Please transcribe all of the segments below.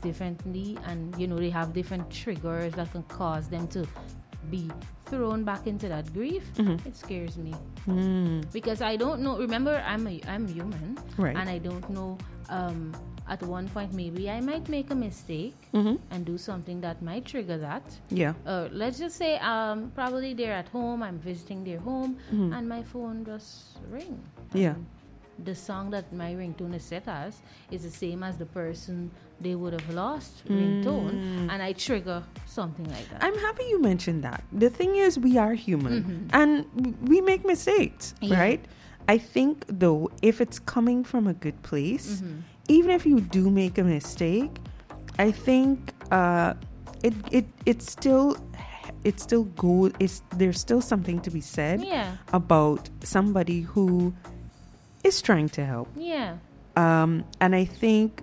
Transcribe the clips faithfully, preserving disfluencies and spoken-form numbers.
differently, and you know they have different triggers that can cause them to be thrown back into that grief, Mm-hmm. it scares me Mm. because I don't know. Remember, I'm a I'm human, Right. and I don't know. Um, at one point, maybe I might make a mistake Mm-hmm. and do something that might trigger that. Yeah. Uh, let's just say, um, probably they're at home. I'm visiting their home, Mhm. and my phone just ring. Yeah. And the song that my ringtone is set as is the same as the person they would have lost ringtone, Mm. and I trigger something like that. I'm happy you mentioned that. The thing is, we are human Mhm. and w- we make mistakes, Yeah. right? I think, though, if it's coming from a good place, Mhm. even if you do make a mistake, I think uh, it it it's still it still go. It's there's still something to be said Yeah, about somebody who is trying to help. yeah, Um, and I think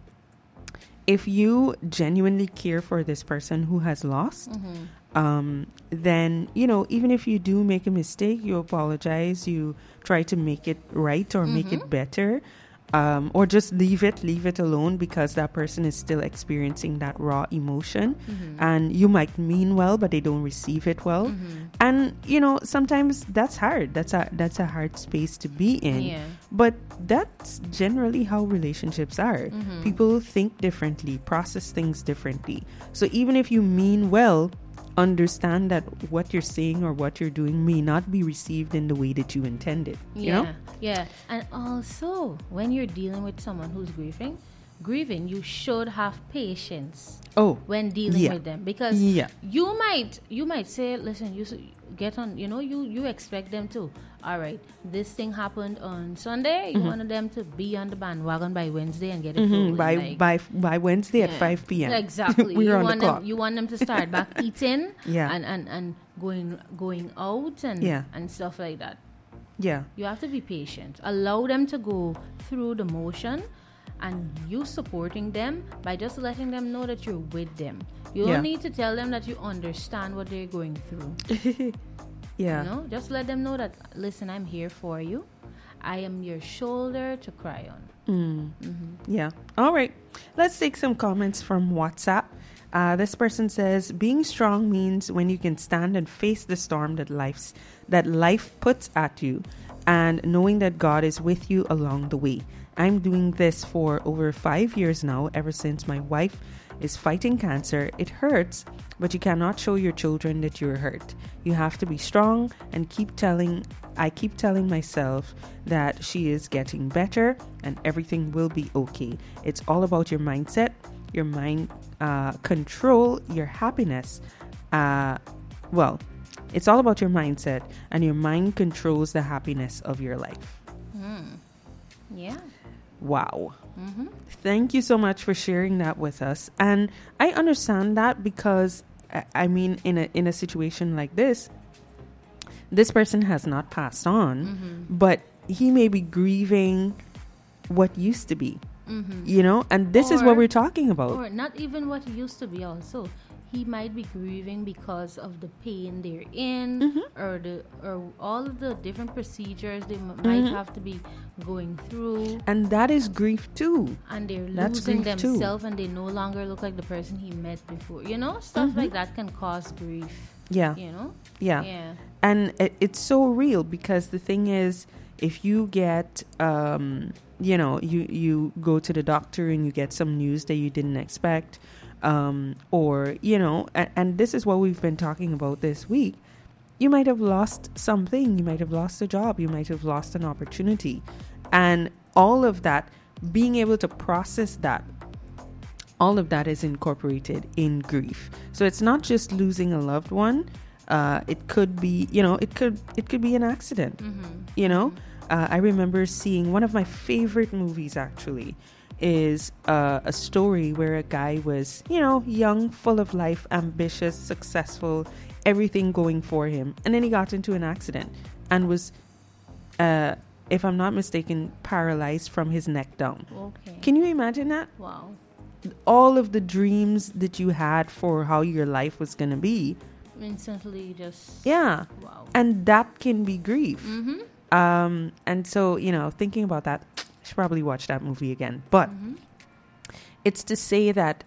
if you genuinely care for this person who has lost, Mhm. um, then, you know, even if you do make a mistake, you apologize, you try to make it right or make it Mhm. better, um, or just leave it, leave it alone because that person is still experiencing that raw emotion. Mhm. And you might mean well, but they don't receive it well. Mhm. And, you know, sometimes that's hard. That's a, that's a hard space to be in. Yeah. But that's generally how relationships are. Mhm. People think differently, process things differently. So even if you mean well, understand that what you're saying or what you're doing may not be received in the way that you intended. Yeah, You know? yeah. And also, when you're dealing with someone who's grieving, grieving, you should have patience Oh, when dealing Yeah. with them, because yeah. you might you might say, listen, you s- get on, you know, you you expect them to, all right, this thing happened on Sunday, you Mhm. wanted them to be on the bandwagon by Wednesday and get it Mhm. rolling, By, like- by, by Wednesday at Yeah. five p.m. Exactly. We're you on want the them, clock. you want them to start back eating Yeah. and, and, and going going out and Yeah. and stuff like that. Yeah. You have to be patient. Allow them to go through the motion, and you supporting them by just letting them know that you're with them. You don't Yeah. need to tell them that you understand what they're going through. Yeah. You know, just let them know that, listen, I'm here for you. I am your shoulder to cry on. Mm. Mm-hmm. Yeah. All right. Let's take some comments from WhatsApp. Uh, this person says, being strong means when you can stand and face the storm that life's that life puts at you, and knowing that God is with you along the way. I'm doing this for over five years now, ever since my wife is fighting cancer. It hurts, but you cannot show your children that you're hurt. You have to be strong and keep telling, I keep telling myself that she is getting better and everything will be okay. It's all about your mindset, your mind uh, control, your happiness. Uh, well, it's all about your mindset, and your mind controls the happiness of your life. Mm. Yeah. Wow. Mm-hmm. Thank you so much for sharing that with us. And I understand that because, I- I mean, in a in a situation like this, this person has not passed on, Mm-hmm. but he may be grieving what used to be, Mm-hmm. you know? And this is what Or- we're talking about. Or not even what used to be also. He might be grieving because of the pain they're in, Mhm. or the or all of the different procedures they m- might Mhm. have to be going through, And that is grief too. and they're That's losing grief too. themselves, and they no longer look like the person he met before. You know, stuff Mhm. like that can cause grief. Yeah. You know, Yeah. yeah, And it, it's so real because the thing is, if you get, um, you know, you, you go to the doctor and you get some news that you didn't expect, um, or, you know, and, and this is what we've been talking about this week. You might have lost something. You might have lost a job. You might have lost an opportunity. And all of that, being able to process that, all of that is incorporated in grief. So it's not just losing a loved one. Uh, it could be, you know, it could it could be an accident. mm-hmm. You know, uh, I remember seeing one of my favorite movies. Actually, is uh, a story where a guy was, you know, young, full of life, ambitious, successful, everything going for him, and then he got into an accident and was, uh, if I'm not mistaken, paralyzed from his neck down. Okay. Can you imagine that? Wow. All of the dreams that you had for how your life was going to be. Instantly, just Yeah. wow. And that can be grief. Mm-hmm. Um, and so, you know, thinking about that, I should probably watch that movie again. But Mm-hmm. it's to say that